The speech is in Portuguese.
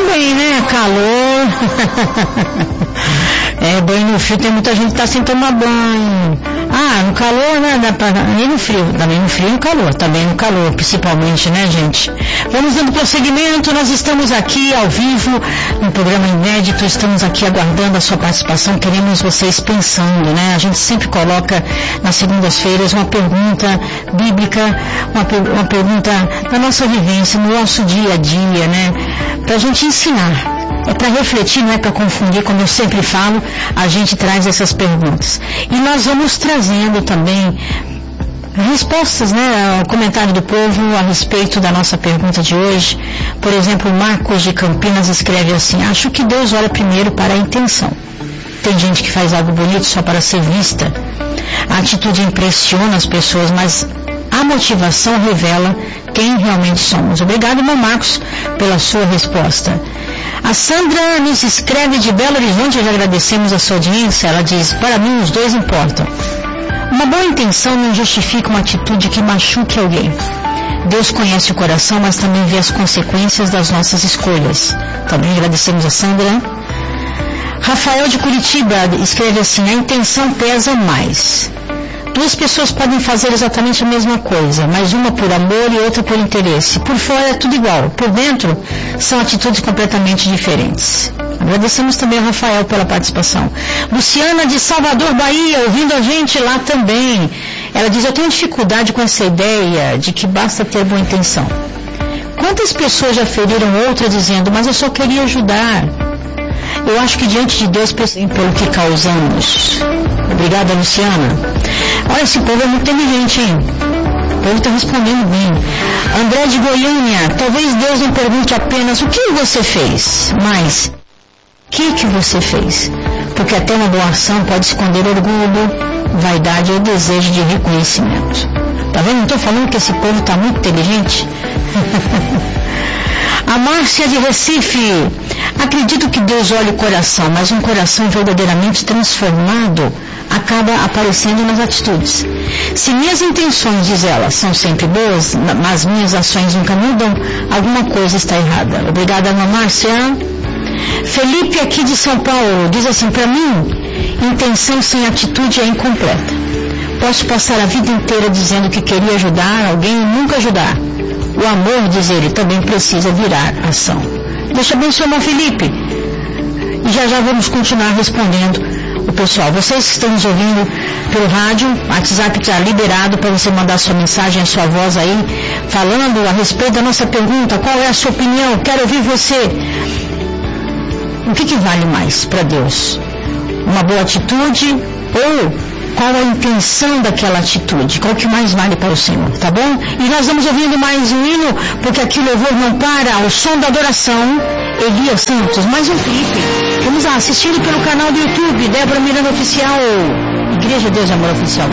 também, né? Calor. Banho no frio, tem muita gente que tá sem tomar banho. No calor, né? E no frio, também no frio e no calor, também no calor, principalmente, né, gente? Vamos dando prosseguimento, nós estamos aqui ao vivo, no programa inédito, estamos aqui aguardando a sua participação, queremos vocês pensando, né? A gente sempre coloca nas segundas-feiras uma pergunta bíblica, uma pergunta da nossa vivência, no nosso dia a dia, né? Pra gente ensinar. É para refletir, não é para confundir, como eu sempre falo, a gente traz essas perguntas. E nós vamos trazendo também respostas, né, ao comentário do povo a respeito da nossa pergunta de hoje. Por exemplo, Marcos de Campinas escreve assim: acho que Deus olha primeiro para a intenção. Tem gente que faz algo bonito só para ser vista. A atitude impressiona as pessoas, mas a motivação revela quem realmente somos. Obrigado, irmão Marcos, pela sua resposta. A Sandra nos escreve de Belo Horizonte, já agradecemos a sua audiência. Ela diz: para mim os dois importam. Uma boa intenção não justifica uma atitude que machuque alguém. Deus conhece o coração, mas também vê as consequências das nossas escolhas. Também agradecemos a Sandra. Rafael de Curitiba escreve assim: a intenção pesa mais. Duas pessoas podem fazer exatamente a mesma coisa, mas uma por amor e outra por interesse. Por fora é tudo igual, por dentro são atitudes completamente diferentes. Agradecemos também ao Rafael pela participação. Luciana de Salvador, Bahia, ouvindo a gente lá também. Ela diz: eu tenho dificuldade com essa ideia de que basta ter boa intenção. Quantas pessoas já feriram outras dizendo: mas eu só queria ajudar. Eu acho que diante de Deus pensemos pelo que causamos. Obrigada, Luciana. Olha, esse povo é muito inteligente, hein? O povo está respondendo bem. André de Goiânia: talvez Deus não pergunte apenas o que você fez, mas o que você fez? Porque até uma boa ação pode esconder orgulho, vaidade ou desejo de reconhecimento. Tá vendo? Não estou falando que esse povo está muito inteligente? A Márcia de Recife: acredito que Deus olha o coração, mas um coração verdadeiramente transformado acaba aparecendo nas atitudes. Se minhas intenções, diz ela, são sempre boas, mas minhas ações nunca mudam, alguma coisa está errada. Obrigada, Ana Márcia. Felipe, aqui de São Paulo, diz assim: para mim, intenção sem atitude é incompleta. Posso passar a vida inteira dizendo que queria ajudar alguém e nunca ajudar. O amor, diz ele, também precisa virar ação. Deus te abençoe, irmão Felipe. E já vamos continuar respondendo o pessoal. Vocês que estão nos ouvindo pelo rádio, o WhatsApp está liberado para você mandar sua mensagem, a sua voz aí, falando a respeito da nossa pergunta. Qual é a sua opinião? Quero ouvir você. O que vale mais para Deus? Uma boa atitude ou qual a intenção daquela atitude? Qual que mais vale para o Senhor, tá bom? E nós vamos ouvindo mais um hino, porque aqui o louvor não para, ao som da adoração. Elias Santos, mais um clipe. Vamos lá, assistindo pelo canal do YouTube, Débora Miranda Oficial, Igreja Deus de Amor Oficial.